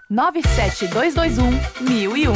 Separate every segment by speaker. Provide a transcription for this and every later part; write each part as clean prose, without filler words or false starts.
Speaker 1: 97221-1001.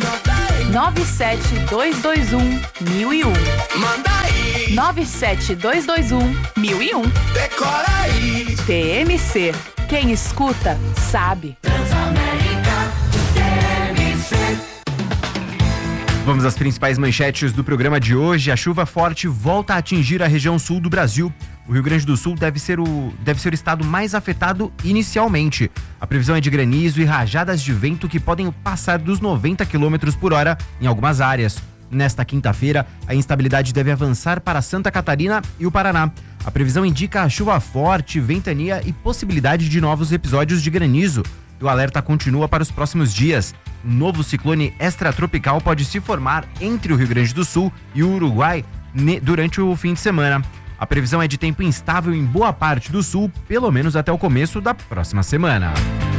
Speaker 1: 97221-1001.
Speaker 2: Manda aí.
Speaker 1: 97221-1001.
Speaker 2: Decora aí.
Speaker 1: TMC. Quem escuta, sabe.
Speaker 2: Transamérica, TMC.
Speaker 3: Vamos às principais manchetes do programa de hoje. A chuva forte volta a atingir a região sul do Brasil. O Rio Grande do Sul deve ser o estado mais afetado inicialmente. A previsão é de granizo e rajadas de vento que podem passar dos 90 km por hora em algumas áreas. Nesta quinta-feira, a instabilidade deve avançar para Santa Catarina e o Paraná. A previsão indica a chuva forte, ventania e possibilidade de novos episódios de granizo. E o alerta continua para os próximos dias. Um novo ciclone extratropical pode se formar entre o Rio Grande do Sul e o Uruguai durante o fim de semana. A previsão é de tempo instável em boa parte do sul, pelo menos até o começo da próxima semana.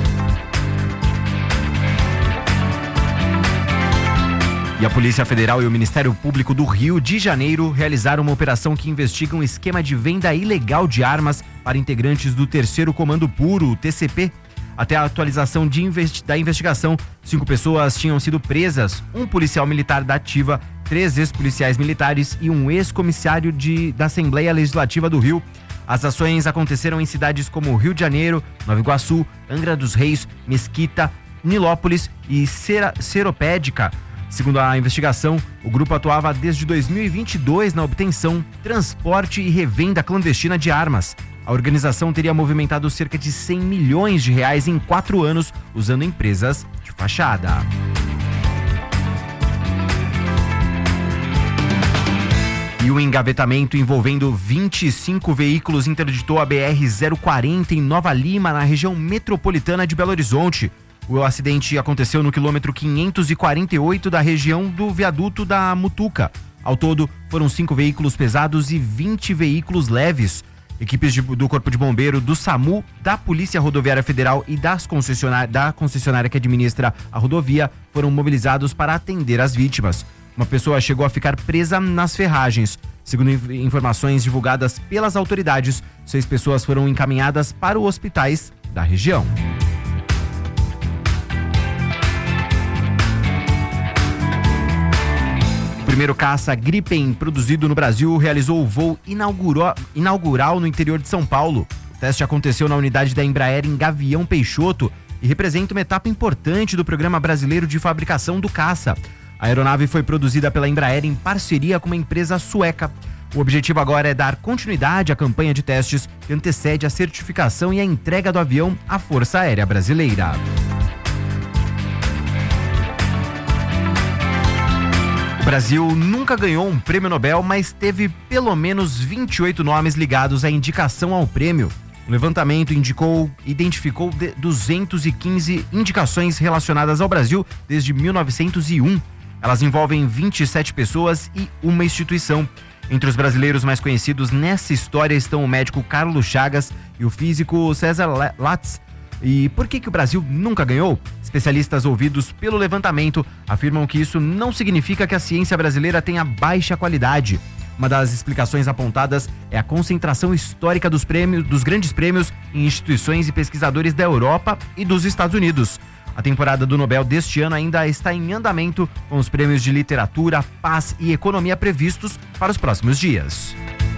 Speaker 3: E a Polícia Federal e o Ministério Público do Rio de Janeiro realizaram uma operação que investiga um esquema de venda ilegal de armas para integrantes do Terceiro Comando Puro, o TCP. Até a atualização da investigação, 5 pessoas tinham sido presas, um policial militar da ativa, 3 ex-policiais militares e um ex-comissário da Assembleia Legislativa do Rio. As ações aconteceram em cidades como Rio de Janeiro, Nova Iguaçu, Angra dos Reis, Mesquita, Nilópolis e Seropédica. Segundo a investigação, o grupo atuava desde 2022 na obtenção, transporte e revenda clandestina de armas. A organização teria movimentado cerca de 100 milhões de reais em 4 anos, usando empresas de fachada. E o engavetamento envolvendo 25 veículos interditou a BR-040 em Nova Lima, na região metropolitana de Belo Horizonte. O acidente aconteceu no quilômetro 548 da região do viaduto da Mutuca. Ao todo, foram 5 veículos pesados e 20 veículos leves. Equipes do Corpo de Bombeiro, do SAMU, da Polícia Rodoviária Federal e da concessionária que administra a rodovia foram mobilizados para atender as vítimas. Uma pessoa chegou a ficar presa nas ferragens. Segundo informações divulgadas pelas autoridades, 6 pessoas foram encaminhadas para os hospitais da região. O primeiro caça Gripen produzido no Brasil realizou o voo inaugural no interior de São Paulo. O teste aconteceu na unidade da Embraer em Gavião Peixoto e representa uma etapa importante do Programa Brasileiro de Fabricação do Caça. A aeronave foi produzida pela Embraer em parceria com uma empresa sueca. O objetivo agora é dar continuidade à campanha de testes que antecede a certificação e a entrega do avião à Força Aérea Brasileira. O Brasil nunca ganhou um prêmio Nobel, mas teve pelo menos 28 nomes ligados à indicação ao prêmio. O levantamento identificou 215 indicações relacionadas ao Brasil desde 1901. Elas envolvem 27 pessoas e uma instituição. Entre os brasileiros mais conhecidos nessa história estão o médico Carlos Chagas e o físico César Latz. E por que o Brasil nunca ganhou? Especialistas ouvidos pelo levantamento afirmam que isso não significa que a ciência brasileira tenha baixa qualidade. Uma das explicações apontadas é a concentração histórica dos grandes prêmios em instituições e pesquisadores da Europa e dos Estados Unidos. A temporada do Nobel deste ano ainda está em andamento, com os prêmios de literatura, paz e economia previstos para os próximos dias.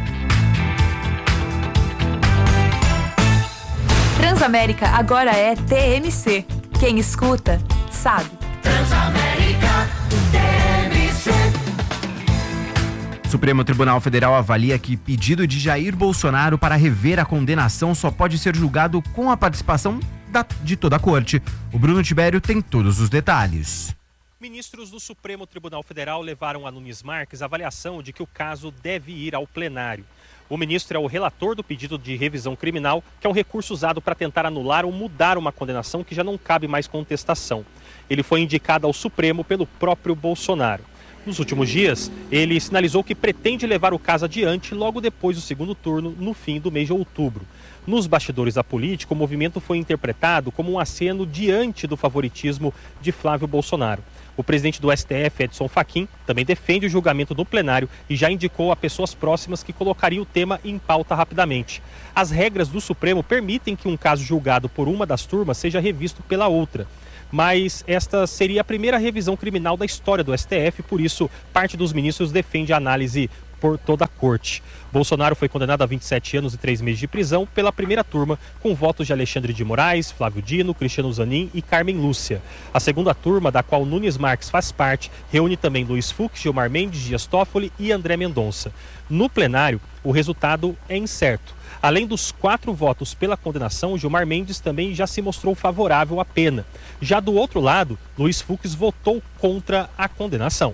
Speaker 1: Transamérica agora é TMC. Quem escuta, sabe.
Speaker 2: Transamérica, TMC.
Speaker 3: Supremo Tribunal Federal avalia que pedido de Jair Bolsonaro para rever a condenação só pode ser julgado com a participação de toda a corte. O Bruno Tibério tem todos os detalhes.
Speaker 4: Ministros do Supremo Tribunal Federal levaram a Nunes Marques a avaliação de que o caso deve ir ao plenário. O ministro é o relator do pedido de revisão criminal, que é um recurso usado para tentar anular ou mudar uma condenação que já não cabe mais contestação. Ele foi indicado ao Supremo pelo próprio Bolsonaro. Nos últimos dias, ele sinalizou que pretende levar o caso adiante logo depois do segundo turno, no fim do mês de outubro. Nos bastidores da política, o movimento foi interpretado como um aceno diante do favoritismo de Flávio Bolsonaro. O presidente do STF, Edson Fachin, também defende o julgamento no plenário e já indicou a pessoas próximas que colocariam o tema em pauta rapidamente. As regras do Supremo permitem que um caso julgado por uma das turmas seja revisto pela outra. mas esta seria a primeira revisão criminal da história do STF, por isso parte dos ministros defende a análise por toda a corte. Bolsonaro foi condenado a 27 anos e 3 meses de prisão pela primeira turma, com votos de Alexandre de Moraes, Flávio Dino, Cristiano Zanin e Carmen Lúcia. A segunda turma, da qual Nunes Marques faz parte, reúne também Luiz Fux, Gilmar Mendes, Dias Toffoli e André Mendonça. No plenário, o resultado é incerto. Além dos 4 votos pela condenação, Gilmar Mendes também já se mostrou favorável à pena. Já do outro lado, Luiz Fux votou contra a condenação.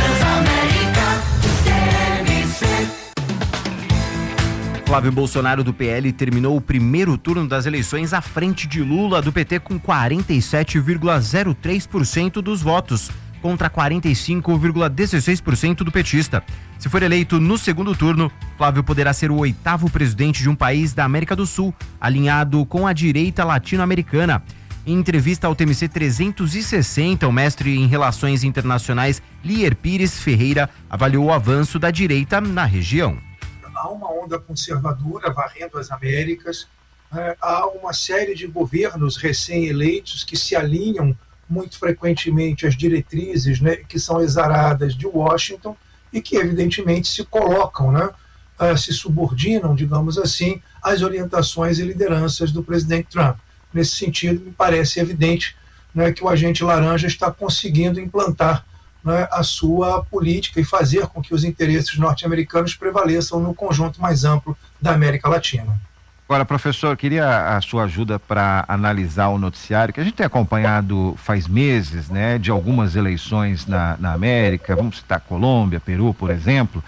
Speaker 3: Flávio Bolsonaro do PL terminou o primeiro turno das eleições à frente de Lula do PT com 47,03% dos votos, contra 45,16% do petista. Se for eleito no segundo turno, Flávio poderá ser o 8º presidente de um país da América do Sul, alinhado com a direita latino-americana. Em entrevista ao TMC 360, o mestre em Relações Internacionais, Lier Pires Ferreira, avaliou o avanço da direita na região.
Speaker 5: Há uma onda conservadora varrendo as Américas, há uma série de governos recém-eleitos que se alinham muito frequentemente às diretrizes, que são exaradas de Washington e que evidentemente se colocam, se subordinam, digamos assim, às orientações e lideranças do presidente Trump. Nesse sentido, me parece evidente que o agente laranja está conseguindo implantar a sua política e fazer com que os interesses norte-americanos prevaleçam no conjunto mais amplo da América Latina.
Speaker 6: Agora, professor, queria a sua ajuda para analisar o noticiário, que a gente tem acompanhado faz meses, de algumas eleições na América, vamos citar Colômbia, Peru, por exemplo.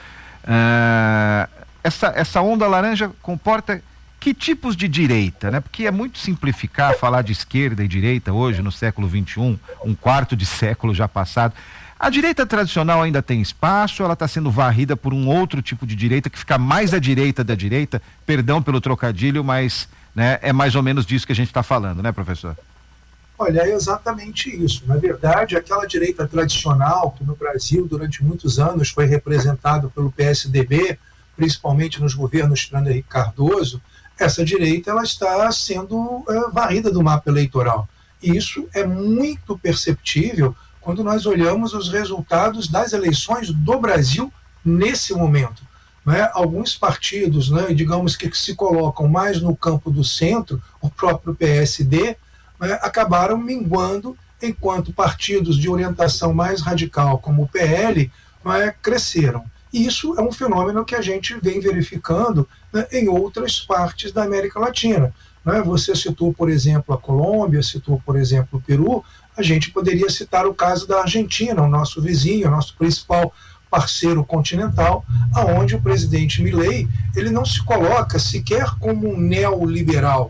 Speaker 6: Essa onda laranja comporta que tipos de direita, Porque é muito simplificar falar de esquerda e direita hoje, no século XXI, um quarto de século já passado. A direita tradicional ainda tem espaço, ela está sendo varrida por um outro tipo de direita que fica mais à direita da direita, perdão pelo trocadilho, mas é mais ou menos disso que a gente está falando, professor?
Speaker 5: Olha, é exatamente isso. Na verdade, aquela direita tradicional que no Brasil durante muitos anos foi representado pelo PSDB, principalmente nos governos Fernando Henrique Cardoso, essa direita ela está sendo varrida do mapa eleitoral. E isso é muito perceptível quando nós olhamos os resultados das eleições do Brasil nesse momento. Alguns partidos, digamos que se colocam mais no campo do centro, o próprio PSD, acabaram minguando, enquanto partidos de orientação mais radical, como o PL, cresceram. E isso é um fenômeno que a gente vem verificando em outras partes da América Latina. Você citou, por exemplo, a Colômbia, citou, por exemplo, o Peru. A gente poderia citar o caso da Argentina, o nosso vizinho, o nosso principal parceiro continental, aonde o presidente Milei, ele não se coloca sequer como um neoliberal,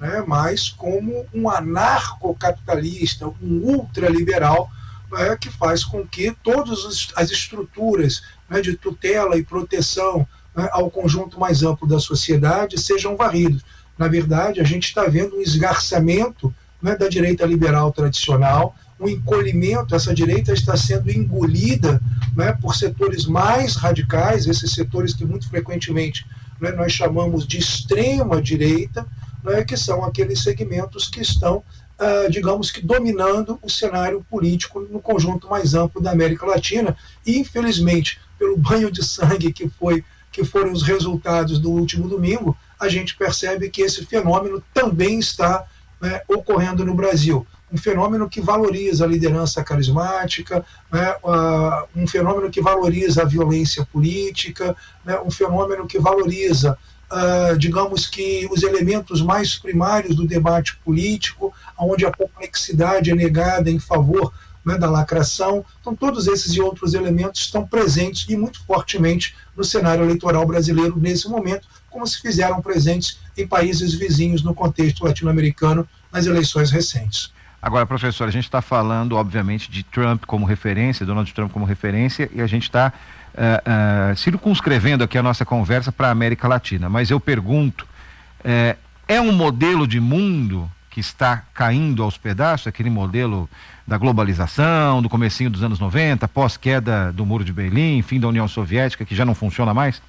Speaker 5: mas como um anarcocapitalista, um ultraliberal, que faz com que todas as estruturas de tutela e proteção ao conjunto mais amplo da sociedade sejam varridos. Na verdade, a gente está vendo um esgarçamento da direita liberal tradicional, um encolhimento, essa direita está sendo engolida por setores mais radicais, esses setores que muito frequentemente nós chamamos de extrema direita, que são aqueles segmentos que estão, digamos que, dominando o cenário político no conjunto mais amplo da América Latina, e infelizmente, pelo banho de sangue que foram os resultados do último domingo, a gente percebe que esse fenômeno também está ocorrendo no Brasil. Um fenômeno que valoriza a liderança carismática, um fenômeno que valoriza a violência política, um fenômeno que valoriza, digamos que, os elementos mais primários do debate político, onde a complexidade é negada em favor da lacração. Então, todos esses e outros elementos estão presentes e muito fortemente no cenário eleitoral brasileiro nesse momento, como se fizeram presentes em países vizinhos no contexto latino-americano nas eleições recentes.
Speaker 6: Agora, professor, a gente está falando, obviamente, de Trump como referência, Donald Trump como referência, e a gente está circunscrevendo aqui a nossa conversa para a América Latina. Mas eu pergunto, é um modelo de mundo que está caindo aos pedaços, aquele modelo da globalização, do comecinho dos anos 90, pós-queda do Muro de Berlim, fim da União Soviética, que já não funciona mais?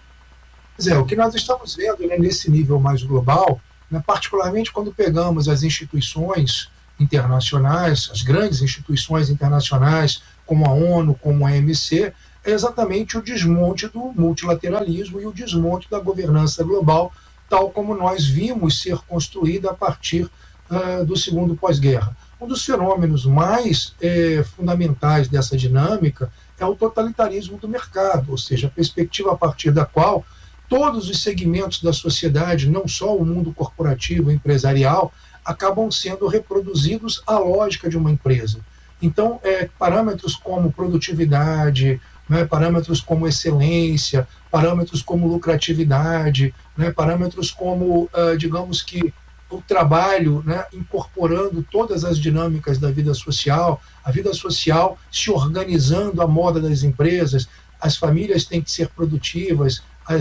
Speaker 5: O que nós estamos vendo nesse nível mais global, particularmente quando pegamos as instituições internacionais, as grandes instituições internacionais, como a ONU, como a OMC, é exatamente o desmonte do multilateralismo e o desmonte da governança global, tal como nós vimos ser construída a partir do segundo pós-guerra. Um dos fenômenos mais fundamentais dessa dinâmica é o totalitarismo do mercado, ou seja, a perspectiva a partir da qual todos os segmentos da sociedade, não só o mundo corporativo e empresarial, acabam sendo reproduzidos à lógica de uma empresa. Então, parâmetros como produtividade, parâmetros como excelência, parâmetros como lucratividade, parâmetros como, digamos que, o trabalho, incorporando todas as dinâmicas da vida social, a vida social se organizando à moda das empresas, as famílias têm que ser produtivas,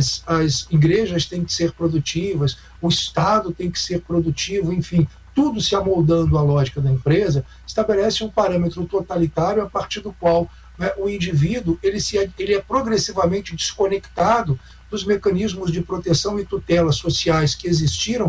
Speaker 5: as igrejas têm que ser produtivas, o Estado tem que ser produtivo, enfim, tudo se amoldando à lógica da empresa, estabelece um parâmetro totalitário a partir do qual o indivíduo ele é progressivamente desconectado dos mecanismos de proteção e tutela sociais que existiram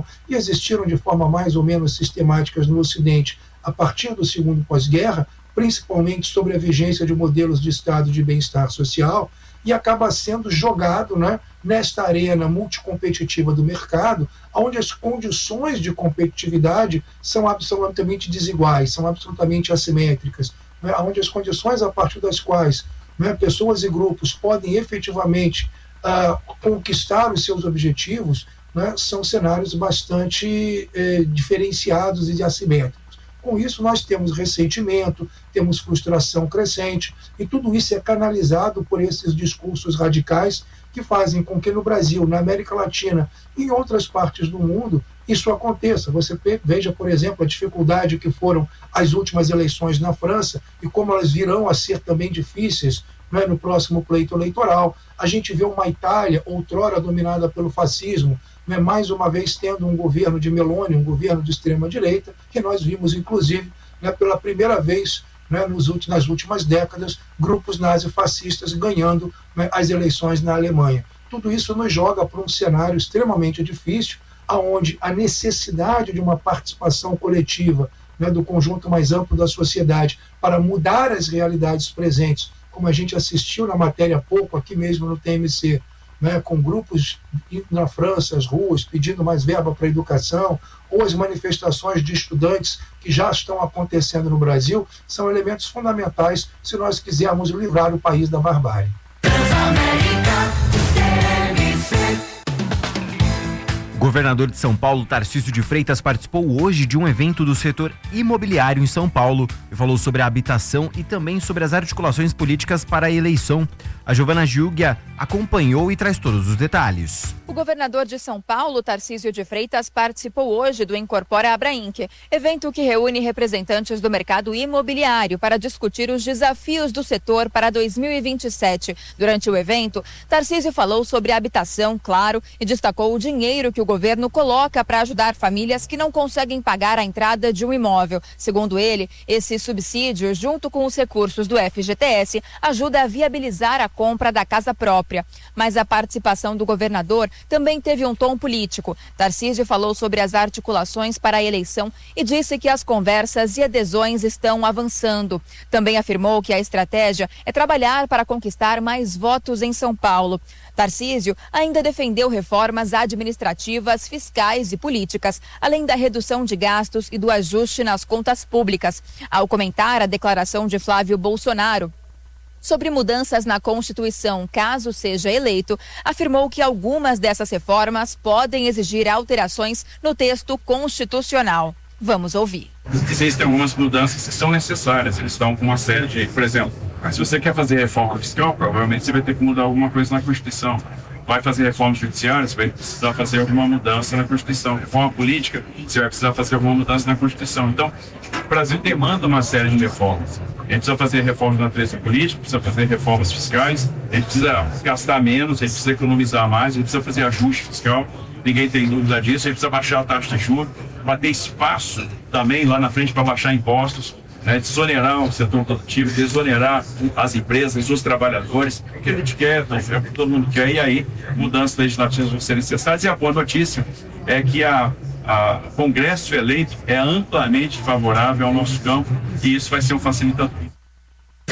Speaker 5: de forma mais ou menos sistemática no Ocidente a partir do segundo pós-guerra, principalmente sobre a vigência de modelos de estado de bem-estar social, e acaba sendo jogado nesta arena multicompetitiva do mercado, onde as condições de competitividade são absolutamente desiguais, são absolutamente assimétricas, onde as condições a partir das quais pessoas e grupos podem efetivamente conquistar os seus objetivos são cenários bastante diferenciados e assimétricos. Com isso, nós temos ressentimento, temos frustração crescente, e tudo isso é canalizado por esses discursos radicais que fazem com que no Brasil, na América Latina e em outras partes do mundo, isso aconteça. Você veja, por exemplo, a dificuldade que foram as últimas eleições na França e como elas virão a ser também difíceis no próximo pleito eleitoral. A gente vê uma Itália, outrora dominada pelo fascismo, mais uma vez tendo um governo de Meloni, um governo de extrema-direita, que nós vimos, inclusive, pela primeira vez nas últimas décadas, grupos nazifascistas ganhando as eleições na Alemanha. Tudo isso nos joga para um cenário extremamente difícil, onde a necessidade de uma participação coletiva do conjunto mais amplo da sociedade para mudar as realidades presentes, como a gente assistiu na matéria há pouco, aqui mesmo no TMC, com grupos indo na França, as ruas, pedindo mais verba para a educação, ou as manifestações de estudantes que já estão acontecendo no Brasil, são elementos fundamentais se nós quisermos livrar o país da barbárie.
Speaker 3: O governador de São Paulo, Tarcísio de Freitas, participou hoje de um evento do setor imobiliário em São Paulo e falou sobre a habitação e também sobre as articulações políticas para a eleição. A Giovana Gilguia acompanhou e traz todos os detalhes.
Speaker 7: O governador de São Paulo, Tarcísio de Freitas, participou hoje do Incorpora Abrainc, evento que reúne representantes do mercado imobiliário para discutir os desafios do setor para 2027. Durante o evento, Tarcísio falou sobre a habitação, claro, e destacou o dinheiro que o governo coloca para ajudar famílias que não conseguem pagar a entrada de um imóvel. Segundo ele, esse subsídio, junto com os recursos do FGTS, ajuda a viabilizar a compra da casa própria. Mas a participação do governador também teve um tom político. Tarcísio falou sobre as articulações para a eleição e disse que as conversas e adesões estão avançando. Também afirmou que a estratégia é trabalhar para conquistar mais votos em São Paulo. Tarcísio ainda defendeu reformas administrativas, fiscais e políticas, além da redução de gastos e do ajuste nas contas públicas. Ao comentar a declaração de Flávio Bolsonaro sobre mudanças na Constituição, caso seja eleito, afirmou que algumas dessas reformas podem exigir alterações no texto constitucional. Vamos ouvir.
Speaker 8: Existem algumas mudanças que são necessárias, eles estão com uma série de, por exemplo, se você quer fazer reforma fiscal, provavelmente você vai ter que mudar alguma coisa na Constituição. Vai fazer reforma judiciária, você vai precisar fazer alguma mudança na Constituição. Reforma política, você vai precisar fazer alguma mudança na Constituição. Então, o Brasil demanda uma série de reformas. A gente precisa fazer reformas na natureza política, precisa fazer reformas fiscais, a gente precisa gastar menos, a gente precisa economizar mais, a gente precisa fazer ajuste fiscal. Ninguém tem dúvida disso, a gente precisa baixar a taxa de juros, para ter espaço também lá na frente para baixar impostos, desonerar o setor produtivo, desonerar as empresas, os trabalhadores, o que a gente quer, o que todo mundo quer, e aí mudanças legislativas vão ser necessárias. E a boa notícia é que Congresso eleito é amplamente favorável ao nosso campo e isso vai ser um facilitador.